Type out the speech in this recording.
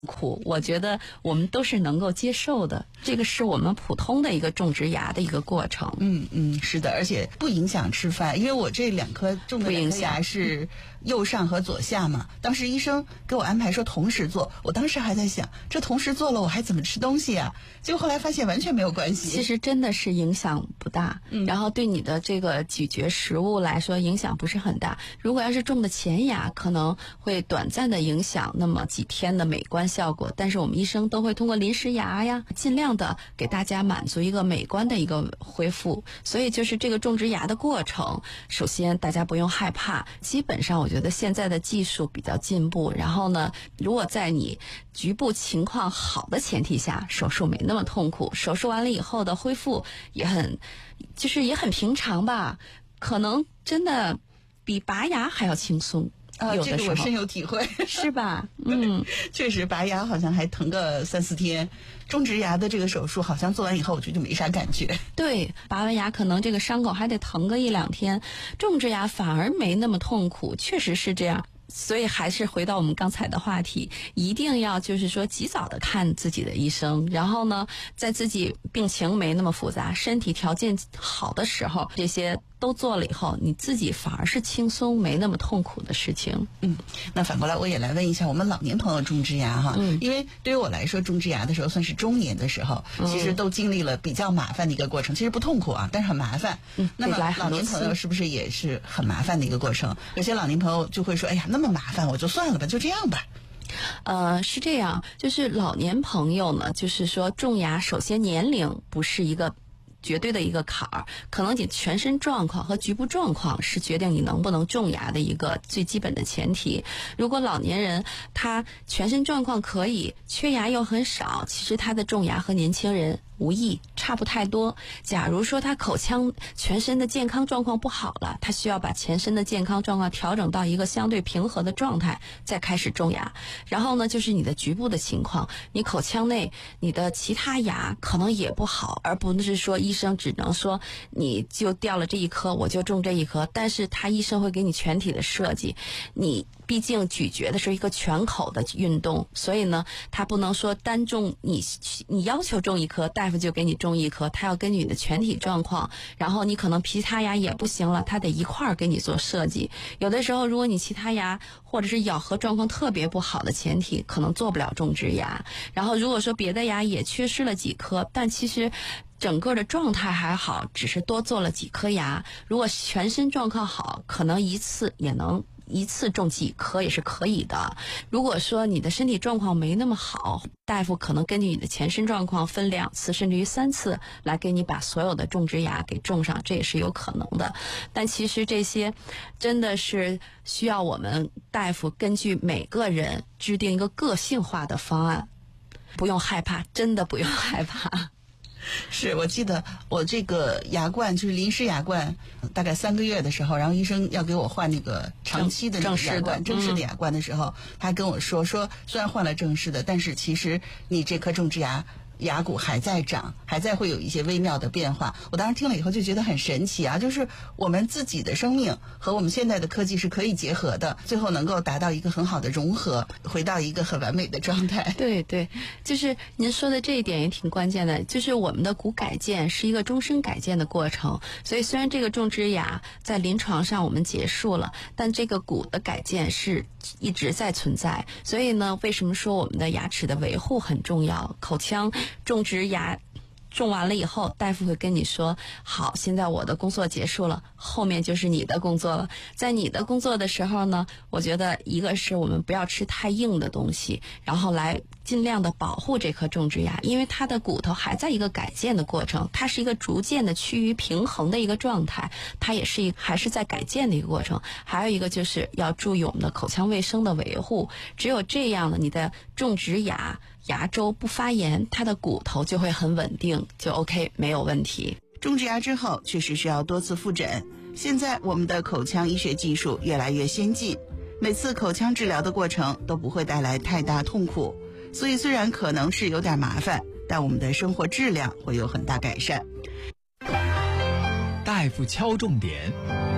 苦，我觉得我们都是能够接受的，这个是我们普通的一个种植牙的一个过程。 是的，而且不影响吃饭，因为我这2颗种的2颗牙是右上和左下嘛。当时医生给我安排说同时做，我当时还在想，这同时做了我还怎么吃东西啊？结果后来发现完全没有关系。 其实真的是影响不大，然后对你的这个咀嚼食物来说影响不是很大。如果要是种的前牙，可能会短暂的影响那么几天的美观效果，但是我们医生都会通过临时牙呀，尽量的给大家满足一个美观的一个恢复。所以就是这个种植牙的过程，首先大家不用害怕，基本上我觉得现在的技术比较进步，然后呢，如果在你局部情况好的前提下，手术没那么痛苦，手术完了以后的恢复也很平常吧，可能真的比拔牙还要轻松。 这个我深有体会， 是吧？ 确实拔牙好像还疼个3-4天，种植牙的这个手术好像做完以后我觉得就没啥感觉。 对，拔完牙可能这个伤口还得疼个1-2天，种植牙反而没那么痛苦，确实是这样。所以还是回到我们刚才的话题，一定要就是说及早的看自己的医生，然后呢，在自己病情没那么复杂、身体条件好的时候，这些都做了以后，你自己反而是轻松没那么痛苦的事情。 那反过来我也来问一下我们老年朋友种植牙哈，因为对于我来说种植牙的时候算是中年的时候，其实都经历了比较麻烦的一个过程，其实不痛苦啊，但是很麻烦。那么老年朋友是不是也是很麻烦的一个过程？有些老年朋友就会说，哎呀那么麻烦我就算了吧，就这样吧。 是这样，就是老年朋友呢，就是说种牙首先年龄不是一个绝对的一个坎儿，可能你全身状况和局部状况是决定你能不能种牙的一个最基本的前提。如果老年人他全身状况可以，缺牙又很少，其实他的种牙和年轻人无异，差不太多。假如说他口腔全身的健康状况不好了，他需要把全身的健康状况调整到一个相对平和的状态，再开始种牙。然后呢，就是你的局部的情况，你口腔内你的其他牙可能也不好，而不是说医生只能说你就掉了这一颗我就种这一颗，但是他医生会给你全体的设计，你毕竟咀嚼的是一个全口的运动，所以呢，他不能说单种你要求种一颗，大夫就给你种一颗，他要根据你的全体状况，然后你可能其他牙也不行了，他得一块儿给你做设计。有的时候，如果你其他牙或者是咬合状况特别不好的前提，可能做不了种植牙。然后如果说别的牙也缺失了几颗，但其实整个的状态还好，只是多做了几颗牙。如果全身状况好，可能一次种几颗也是可以的。如果说你的身体状况没那么好，大夫可能根据你的全身状况分2次甚至于3次来给你把所有的种植牙给种上，这也是有可能的。但其实这些真的是需要我们大夫根据每个人制定一个个性化的方案，不用害怕，真的不用害怕。 是，我记得我这个牙冠就是临时牙冠，大概3个月的时候，然后医生要给我换那个长期的那个牙冠，正式的牙冠的时候，他还跟我说虽然换了正式的，但是其实你这颗种植牙骨还在长，还在会有一些微妙的变化。我当时听了以后就觉得很神奇啊，就是我们自己的生命和我们现在的科技是可以结合的，最后能够达到一个很好的融合，回到一个很完美的状态。 对对，就是您说的这一点也挺关键的，就是我们的骨改建是一个终身改建的过程，所以虽然这个种植牙在临床上我们结束了，但这个骨的改建是一直在存在。所以呢，为什么说我们的牙齿的维护很重要？口腔种植牙种完了以后，大夫会跟你说，好，现在我的工作结束了，后面就是你的工作了。在你的工作的时候呢，我觉得一个是我们不要吃太硬的东西，然后来尽量的保护这颗种植牙，因为它的骨头还在一个改建的过程，它是一个逐渐的趋于平衡的一个状态，它也是还是在改建的一个过程。还有一个就是要注意我们的口腔卫生的维护，只有这样呢，你的种植牙周不发炎，它的骨头就会很稳定，就 OK， 没有问题。 种植牙之后确实需要多次复诊，现在我们的口腔医学技术越来越先进，每次口腔治疗的过程都不会带来太大痛苦，所以虽然可能是有点麻烦，但我们的生活质量会有很大改善。 大夫敲重点。